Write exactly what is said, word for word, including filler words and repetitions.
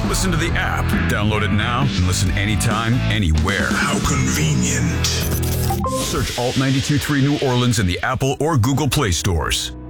Listen to the app. Download it now and listen anytime, anywhere. How convenient. Search Alt ninety-two point three New Orleans in the Apple or Google Play stores.